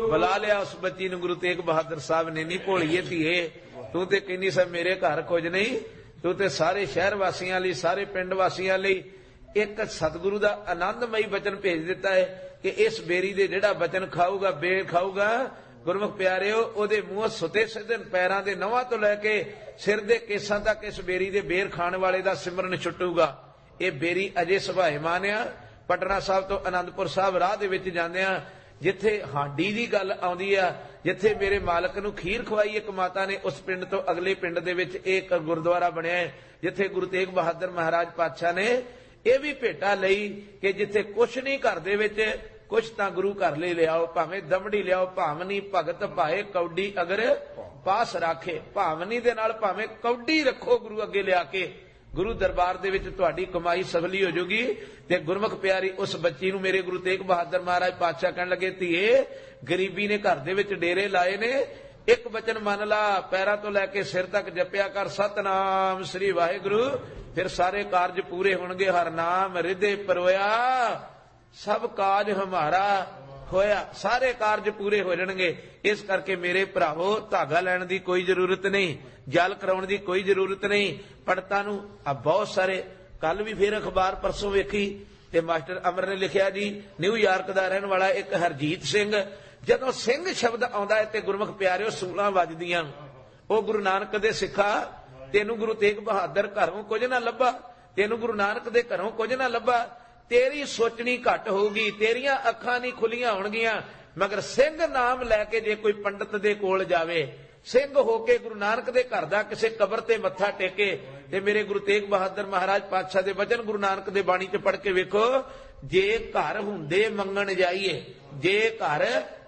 बुला लिया उस बच्ची ने। गुरु तेग बहादुर साहब ने, नहीं भोलीए धीए, तू ते कहनी सा मेरे घर कुछ नहीं, तू ते सारे शहर वासियां लई, सारे पिंड वासियां लई एक सतगुरु दा आनंदमई वचन भेज दिता है कि इस बेरी दे जिहड़ा वचन खाऊगा, बेर खाऊगा, गुरमुख प्यारिओ, ओदे मूंह सुते सिद्धन पैरां दे नवां तो लैके सिर दे केसां तक इस बेरी दे बेर खाण वाले दा सिमरन छुटूगा। ये बेरी अजे सुभाएमान आ। पटना साहब तो आनंदपुर साहब राह दे विच जांदिआं जिथे हांडी दी गल आउंदी आ, जिथे मेरे मालक नूं खीर खवाई एक माता ने, उस पिंड तो अगले पिंड दे विच एक गुरुद्वारा बनिआ है जिथे गुरु तेग बहादुर महाराज पातशाह ने यह भी भेटा लई कि जिथे कुछ नहीं घर दे विच कुछ तां गुरु घर ले लियाओ, भावें दमड़ी लियाओ, भावनी भगत भाए कौडी अगर पास राखे, भावनी दे नाल भावें कौडी रखो गुरु अगे लिया के, गुरु दरबार दे विच तुहाडी कमाई सफली हो जाऊगी। ते गुरमुख प्यारी उस बच्ची नूं मेरे गुरु तेग बहादुर महाराज पातशाह कहण लगे, धीए गरीबी ने घर दे विच डेरे लाए ने, एक वचन मन ला, पैरां तो लैके सिर तक जपिया कर सतनाम श्री वाहिगुरु, फिर सारे कारज पूरे होणगे। हर नाम हृदय परोया सब काज हमारा होया, सारे कारज पूरे हो जाणगे। इस करके मेरे भरावो धागा लैण दी कोई जरूरत नहीं, जल कराउण दी कोई जरूरत नहीं। पंडितां नूं बहुत सारे, कल भी फिर अखबार परसों वेखी ते मास्टर अमर ने लिखिया जी, न्यूयॉर्क दा रहण वाला एक हरजीत सिंह, जदों सिंह शब्द आउंदा है ते गुरमुख प्यारिओ सूलां वजदियां, ओ गुरु नानक दे सिखा तैनूं गुरु तेग बहादुर घरों कुछ ना लभा, तैनूं गुरु नानक दे घरों कुछ ना लभा, तेरी सोचनी घट होगी, तेरियां अखां नहीं खुलियां होणगियां, मगर सिंह नाम लैके जे कोई पंडित दे कोल जावे, सिंह होके गुरु नानक दे घर दा किसे कबर ते मत्था टेके, ते मेरे गुरु तेग बहादुर महाराज पातशाह दे वचन गुरु नानक दे बाणी च पढ़ के वेखो, जे घर हुंदे मंगण जाइए, जे घर,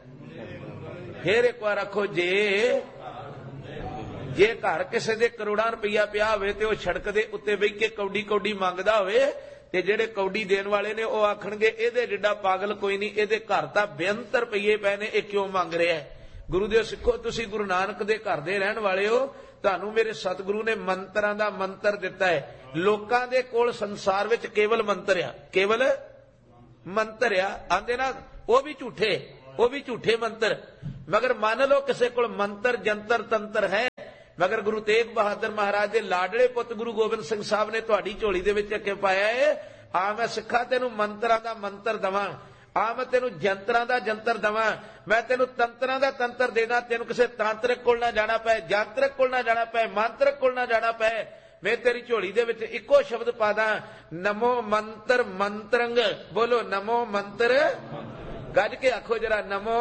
फिर एक बार आखो, जे घर किसी दे करोड़ां रुपया पिया होवे ते ओह सड़क दे उत्ते बही के कौडी कौडी मंगदा होवे, ते जेड़े कौडी देण वाले ने ओह आखणगे इहदे जिड्डा पागल कोई नहीं, इहदे घर तां बेअंत रुपये पए ने, इह क्यों मंग रिहा है। गुरु देव सिखो, तुसीं गुरु नानक दे घर दे रहण वाले हो, तुहानूं मेरे सतगुरु ने मंत्रां दा मंत्र दिता है। लोकां दे कोल संसार विच केवल मंत्र आ, केवल मंत्र आ, आंदे ना ओह भी झूठे, वो भी झूठे मंत्र। मगर मान लो किसी को मंत्र जंतर तंत्र है, मगर गुरु तेग बहादुर महाराज के लाडले पुत गुरु गोबिंद सिंह साहब ने तुहाडी झोली दे विच अगे पाया है, आ मैं सिखा तेनू मंत्रां दा मंत्र दवां, आ मैं तेनू जंत्रां दा जंतर दवां, मैं तेनू तंत्रां दा तंत्र देना, तेनू किसी तांत्रिक कोल ना जाना पए, जांत्रिक कोल ना जाना पए, मांत्रिक कोल ना जाना पए, मैं तेरी झोली दे विच इको शब्द पा दा, नमो मंत्र मंत्रंग, बोलो नमो मंत्र, गज के आखो जरा नमो,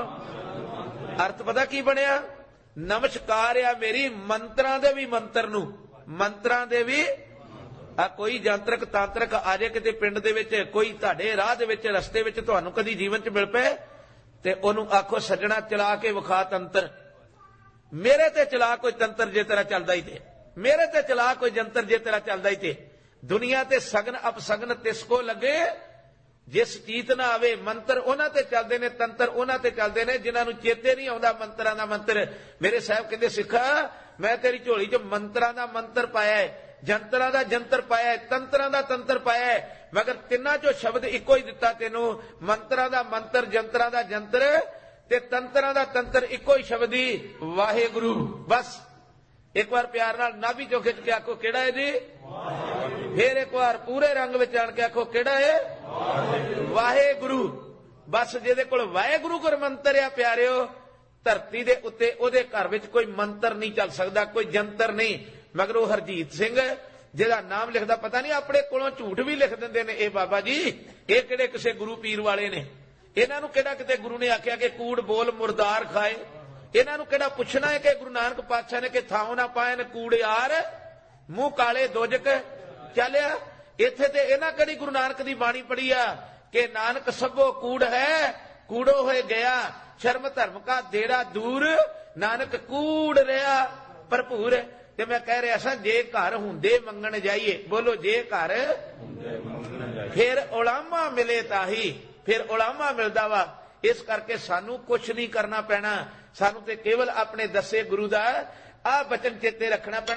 अर्थ पता की बनिया, नमस्कार आ मेरी मंत्रां दे भी मंत्र नूं, मंत्रां दे भी। आ कोई जंत्रक तांत्रिक आ जाए किते पिंड दे विच, कोई तुहाडे राह दे विच रस्ते विच तुहानूं कदी जीवन च मिल पए ते ओनूं आखो सज्जणा चला के विखा तंत्र, मेरे ते चला कोई तंत्र जे तेरा चलदा ही ते, मेरे ते चला कोई जंतर जे तेरा चलदा ही ते। दुनिया ते सगन अपसगन तिसको लगे जिस चीत ना आवे, मंत्र उन्हां ते चलदे ने, तंत्र उन्हां ते चलदे ने जिन्हां नूं चेते नहीं आउंदा मंत्रां दा मंत्र। मेरे साहब कहंदे सिखा मैं तेरी झोली च मंत्रां दा मंत्र पाया है, जंतरां दा जंतर पाया है, तंत्रां दा तंत्र पाया है, मगर तिन्हां चों शब्द इको ही दिता तैनूं, मंत्रां दा मंत्र, जंतरां दा जंतर ते तंत्रां दा तंत्र इको ही शब्द ही वाहिगुरु। बस एक बार प्यार नाल नाभि चों खिच के आखो किहड़ा है जी, फिर एक बार पूरे रंग विच आण के आखो किहड़ा है, वाहिगुरु। बस जिहदे कोल वाहिगुरु गुर मंत्र आ प्यारिओ, धरती दे उत्ते ओहदे घर विच कोई मंत्र नहीं चल सकदा, कोई जंतर नहीं। मगर वो हरजीत सिंह जिहदा नाम लिखदा, पता नहीं अपने कोलों झूठ भी लिख दिंदे ने, ए बाबा जी ये किहड़े किसे गुरु पीर वाले ने, इन्हां नूं किहड़ा किते गुरु ने आख्या कि कूड़ बोल मुर्दार खाए, इन्हां नूं किहड़ा पुछना है कि गुरु नानक पातशाह ने कि थाव ना पाए कूड़ियार मूंह काले दोजक चलिया। इत्थे ते इन्हां किहड़ी गुरु नानक दी बाणी पढ़ी आ कि नानक सभो कूड़ है, कूड़ो होए गया, शर्म धर्म का देड़ा दूर, नानक कूड़ रहा भरपूर। ते मैं कह रहा सा जे घर हुंदे मंगण जाइए, बोलो जे घर फिर उलामा मिले ताही, फिर उलामा मिलदा वा। इस करके सानू कुछ नहीं करना पैना, सानू ते केवल अपने दसे गुरु दा आ बचन चेते रखना पैना।